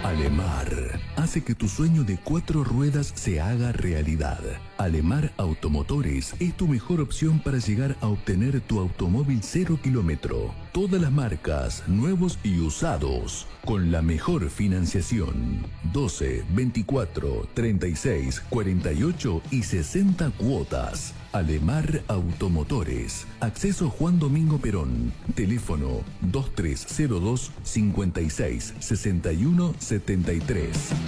Alemar hace que tu sueño de 4 ruedas se haga realidad. Alemar Automotores es tu mejor opción para llegar a obtener tu automóvil 0 kilómetro. Todas las marcas, nuevos y usados, con la mejor financiación. 12, 24, 36, 48 y 60 cuotas. Alemar Automotores. Acceso Juan Domingo Perón. Teléfono 2302 56 61 73.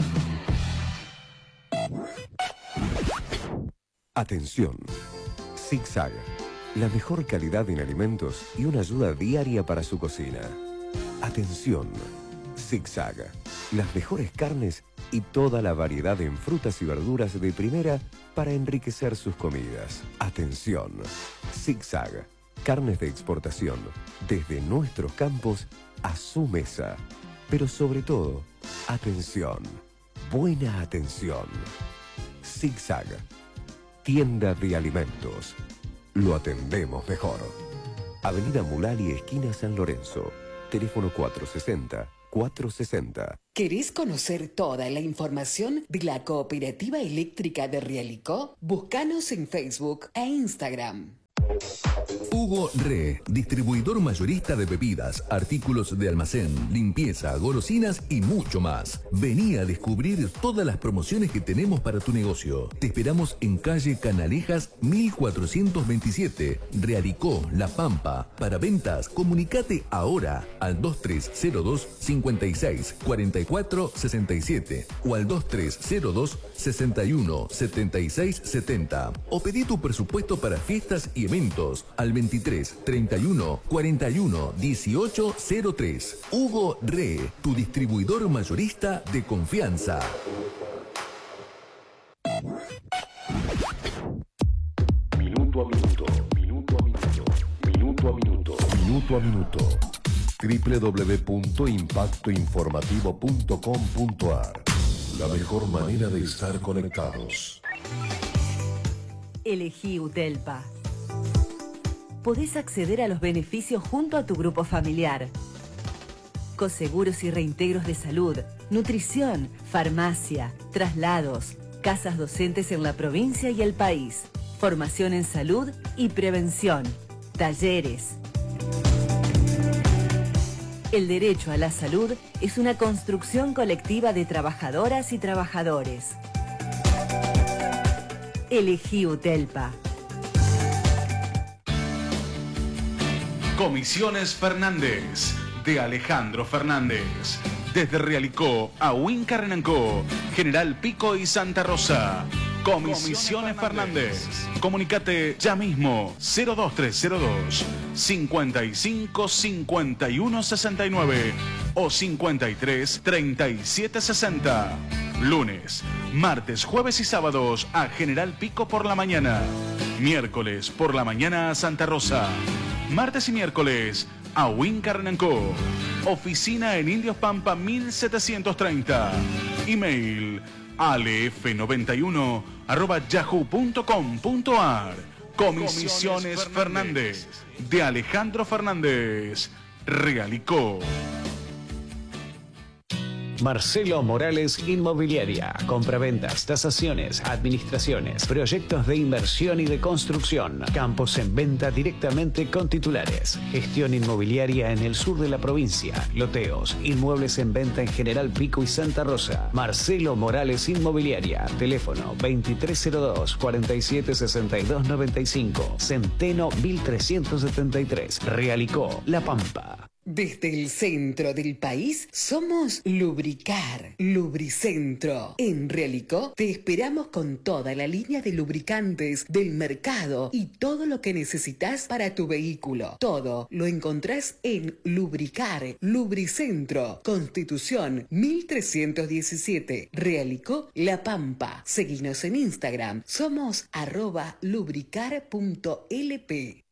Atención. Zigzag. La mejor calidad en alimentos y una ayuda diaria para su cocina. Atención. Zigzag. Las mejores carnes y toda la variedad en frutas y verduras de primera para enriquecer sus comidas. Atención. Zigzag. Carnes de exportación desde nuestros campos a su mesa. Pero sobre todo, atención. Buena atención. Zigzag. Tienda de alimentos. Lo atendemos mejor. Avenida Mulali, esquina San Lorenzo. Teléfono 460-460. ¿Querés conocer toda la información de la Cooperativa Eléctrica de Realicó? Búscanos en Facebook e Instagram. Hugo Re, distribuidor mayorista de bebidas, artículos de almacén, limpieza, golosinas y mucho más. Vení a descubrir todas las promociones que tenemos para tu negocio. Te esperamos en calle Canalejas 1427, Realicó, La Pampa. Para ventas, comunicate ahora al 2302 56 44 67 o al 2302 61 76 70 o pedí tu presupuesto para fiestas y eventos al 23 31 41 18 03. Hugo Re, tu distribuidor mayorista de confianza. Minuto a minuto, minuto a minuto, minuto a minuto, minuto a minuto. www.impactoinformativo.com.ar. La mejor manera de estar conectados. Elegí Utelpa. Podés acceder a los beneficios junto a tu grupo familiar. Coseguros y reintegros de salud, nutrición, farmacia, traslados, casas docentes en la provincia y el país, formación en salud y prevención, talleres. El derecho a la salud es una construcción colectiva de trabajadoras y trabajadores. Elegí Utelpa. Comisiones Fernández, de Alejandro Fernández. Desde Realicó a Huincarrenancó, General Pico y Santa Rosa. Comisiones Fernández. Comunicate ya mismo 02302 55 51 69 o 53 37 60. Lunes, martes, jueves y sábados a General Pico por la mañana. Miércoles por la mañana a Santa Rosa. Martes y miércoles a Huincarrenancó. Oficina en Indios Pampa 1730. Email alef91@yahoo.com.ar. Comisiones Fernández, de Alejandro Fernández. Realicó. Marcelo Morales Inmobiliaria. Compraventas, tasaciones, administraciones, proyectos de inversión y de construcción. Campos en venta directamente con titulares. Gestión inmobiliaria en el sur de la provincia. Loteos, inmuebles en venta en General Pico y Santa Rosa. Marcelo Morales Inmobiliaria. Teléfono 2302 47 62 95. Centeno 1373. Realicó, La Pampa. Desde el centro del país somos Lubricar, Lubricentro. En Realicó te esperamos con toda la línea de lubricantes del mercado y todo lo que necesitas para tu vehículo. Todo lo encontrás en Lubricar, Lubricentro, Constitución 1317, Realicó, La Pampa. Seguinos en Instagram, somos @lubricar.lp.